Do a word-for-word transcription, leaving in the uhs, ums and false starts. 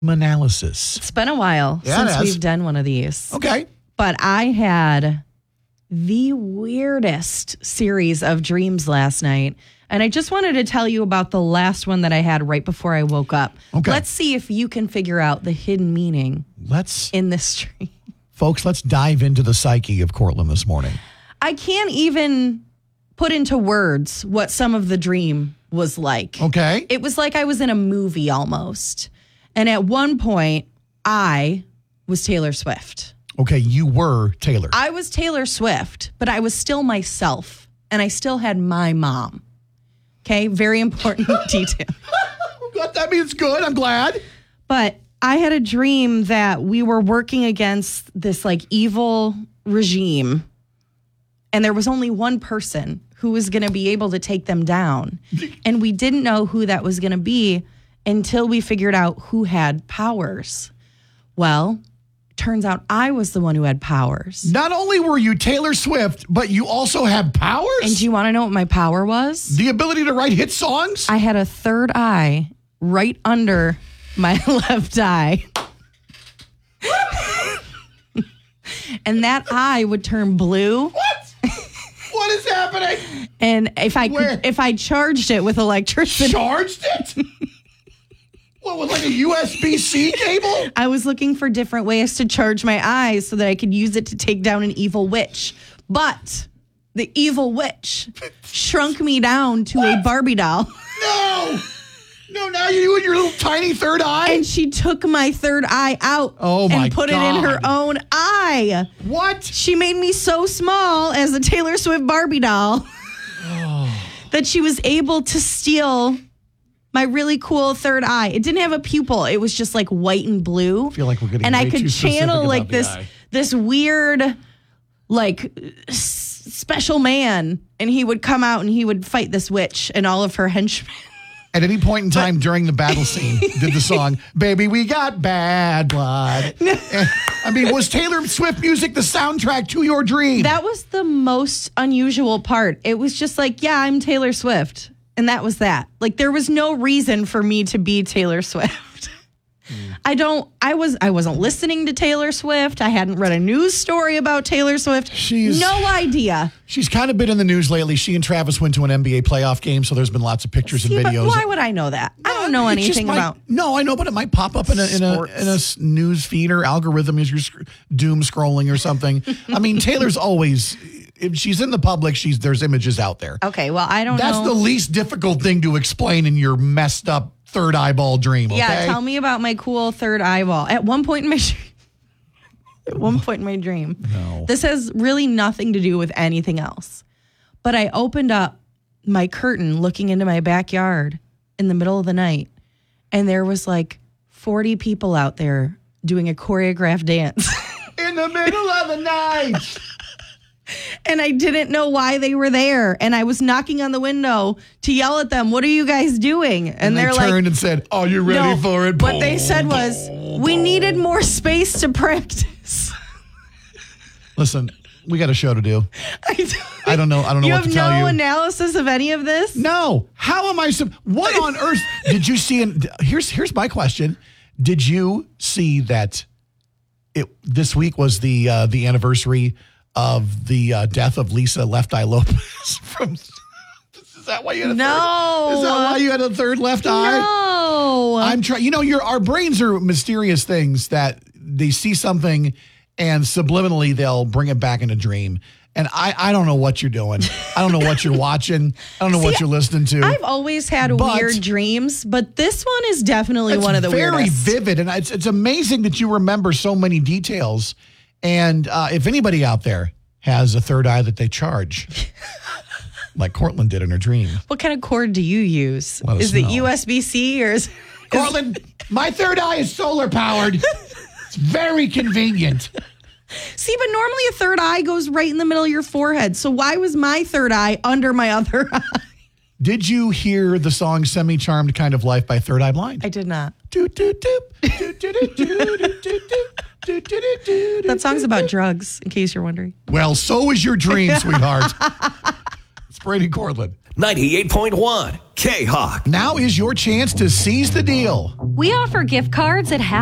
Analysis. It's been a while Yeah, since we've done one of these. Okay. But I had the weirdest series of dreams last night. And I just wanted to tell you about the last one that I had right before I woke up. Okay. Let's see if you can figure out the hidden meaning Let's, in this dream. folks, let's dive into the psyche of Cortland this morning. I can't even put into words what some of the dream was like. Okay. It was like I was in a movie almost. And at one point, I was Taylor Swift. Okay, you were Taylor. I was Taylor Swift, but I was still myself. And I still had my mom. Okay, very important detail. That means good. I'm glad. But I had a dream that we were working against this like evil regime. And there was only one person who was going to be able to take them down. And we didn't know who that was going to be until we figured out who had powers. Well, turns out I was the one who had powers. Not only were you Taylor Swift, but you also have powers? And do you want to know what my power was? The ability to write hit songs? I had a third eye right under my left eye. And that eye would turn blue. What? What is happening? And if I Where? could, if I charged it with electricity. Charged it? What, with like a U S B C cable? I was looking for different ways to charge my eyes so that I could use it to take down an evil witch. But the evil witch shrunk me down to What? a Barbie doll. No! No, now you and your little tiny third eye? And she took my third eye out Oh, my and put it in her God. own eye. What? She made me so small as a Taylor Swift Barbie doll that she was able to steal my really cool third eye. It didn't have a pupil. It was just like white and blue. I feel like we're getting and way I could too specific channel about like the this eye. this weird like s- special man, and he would come out and he would fight this witch and all of her henchmen. At any point in time during the battle scene, did the song, Baby, We Got Bad Blood. And, I mean, was Taylor Swift music the soundtrack to your dream? That was the most unusual part. It was just like, yeah, I'm Taylor Swift. And that was that. Like, there was no reason for me to be Taylor Swift. Mm. I don't, I was, I wasn't listening to Taylor Swift. I hadn't read a news story about Taylor Swift. She's- no idea. She's kind of been in the news lately. She and Travis went to an N B A playoff game, so there's been lots of pictures See, and but videos. why would I know that? I don't know It just anything might- about. No, I know, but it might pop up in a in a, Sports. in a s- news feed or algorithm as you're sc- doom scrolling or something. I mean, Taylor's always, if she's in the public, she's there's images out there. Okay, well, I don't That's know. the least difficult thing to explain in your messed up third eyeball dream. Okay? Yeah, tell me about my cool third eyeball. At one point in my dream, at one point in my dream, No. this has really nothing to do with anything else. But I opened up my curtain looking into my backyard in the middle of the night, and there was like forty people out there doing a choreographed dance. In the middle of the night. And I didn't know why they were there. And I was knocking on the window to yell at them, "What are you guys doing?" And, And they they're turned like, and said, "Are you ready no, for it?" What they said was, "We needed more space to practice." Listen, we got a show to do. I don't, I don't know. I don't know you what have to tell no you. analysis of any of this? No. How am I? Sub- what on earth did you see? In, here's here's my question. Did you see that? It this week was the uh, the anniversary of the uh, death of Lisa Left Eye Lopez. From is that why you had a No. third? Is that why you had a third left eye? No. I'm trying. You know, your our brains are mysterious things that they see something and subliminally they'll bring it back in a dream. And I, I don't know what you're doing. I don't know what you're watching. I don't know what See, you're listening to. I've always had But- weird dreams, but this one is definitely It's one of the very weirdest. vivid, and it's it's amazing that you remember so many details. And uh, if anybody out there has a third eye that they charge, like Cortland did in her dream, What kind of cord do you use? Let us Is it know. U S B C or is Cortland, my third eye is solar powered. It's very convenient. See, but normally a third eye goes right in the middle of your forehead. So why was my third eye under my other eye? Did you hear the song "Semi Charmed Kind of Life" by Third Eye Blind? I did not. Doot, doot, doot. Doot, doot, doot, doot, doot, doot, doot, doot, doot, doot, That song's doot, about doot. drugs, in case you're wondering. Well, so is your dream, sweetheart. It's Brady Cortland. ninety-eight point one K-Hawk. Now is your chance to seize the deal. We offer gift cards at half